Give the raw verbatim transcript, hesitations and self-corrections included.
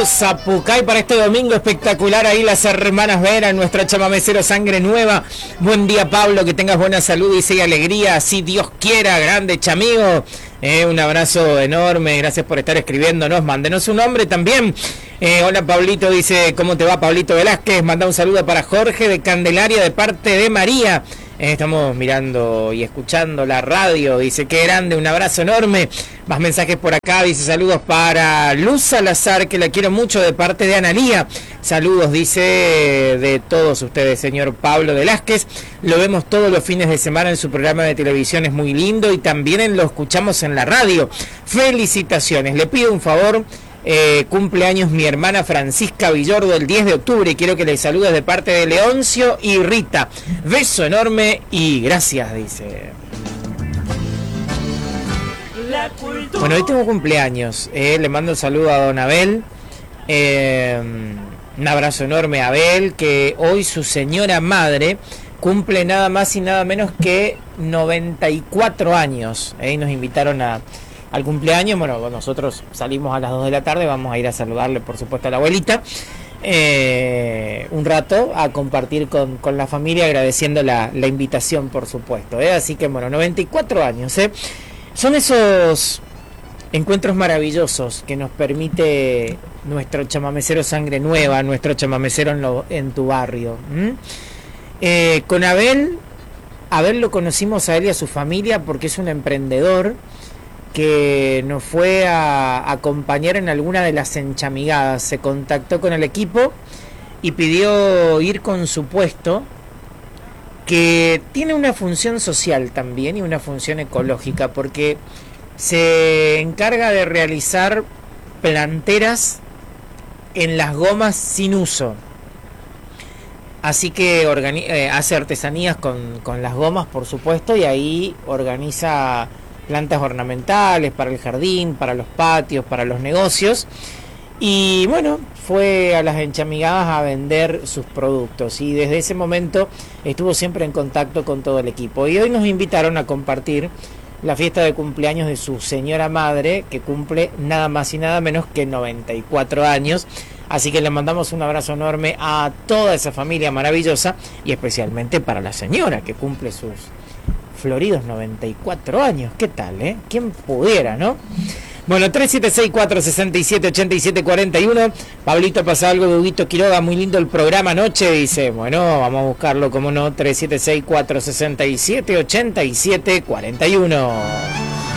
por Zapucay para este domingo espectacular. Ahí las hermanas Vera, nuestra chamamecero Sangre Nueva. Buen día, Pablo, que tengas buena salud y sea alegría, si Dios quiera. Grande chamigo. Eh, un abrazo enorme, gracias por estar escribiéndonos. Mándenos un nombre también. Eh, hola Pablito, dice, ¿cómo te va Pablito Velázquez? Manda un saludo para Jorge de Candelaria de parte de María. Eh, estamos mirando y escuchando la radio, dice, qué grande, un abrazo enorme. Más mensajes por acá, dice, saludos para Luz Salazar, que la quiero mucho, de parte de Analía. Saludos, dice, de todos ustedes, señor Pablo Velázquez. Lo vemos todos los fines de semana en su programa de televisión, es muy lindo, y también lo escuchamos en la radio. Felicitaciones. Le pido un favor. Eh, cumpleaños mi hermana Francisca Villordo el diez de octubre y quiero que le saludes de parte de Leoncio y Rita. Beso enorme y gracias, dice. Bueno, hoy tengo cumpleaños. Eh, le mando un saludo a don Abel. Eh, un abrazo enorme a Abel, que hoy su señora madre cumple nada más y nada menos que noventa y cuatro años. Eh, y nos invitaron a al cumpleaños. Bueno, nosotros salimos a las dos de la tarde, vamos a ir a saludarle, por supuesto, a la abuelita, eh, un rato a compartir con, con la familia, agradeciendo la, la invitación, por supuesto, ¿eh? Así que, bueno, noventa y cuatro años, ¿eh? Son esos encuentros maravillosos que nos permite nuestro chamamecero Sangre Nueva, nuestro chamamecero en, lo, en tu barrio. ¿Mm? Eh, con Abel, Abel lo conocimos a él y a su familia porque es un emprendedor que nos fue a acompañar en alguna de las enchamigadas. Se contactó con el equipo y pidió ir con su puesto, que tiene una función social también y una función ecológica, porque se encarga de realizar planteras en las gomas sin uso. Así que organi- eh, hace artesanías con, con las gomas, por supuesto, y ahí organiza plantas ornamentales para el jardín, para los patios, para los negocios. Y bueno, fue a las enchamigadas a vender sus productos y desde ese momento estuvo siempre en contacto con todo el equipo. Y hoy nos invitaron a compartir la fiesta de cumpleaños de su señora madre, que cumple nada más y nada menos que noventa y cuatro años. Así que le mandamos un abrazo enorme a toda esa familia maravillosa y especialmente para la señora, que cumple sus floridos noventa y cuatro años. ¿Qué tal, eh? ¿Quién pudiera, no? Bueno, tres siete seis, cuatro seis siete, ocho siete cuatro uno. Pablito, pasa algo de Huguito Quiroga, muy lindo el programa anoche, dice. Bueno, vamos a buscarlo, como no, tres siete seis, cuatro seis siete, ocho siete cuatro uno.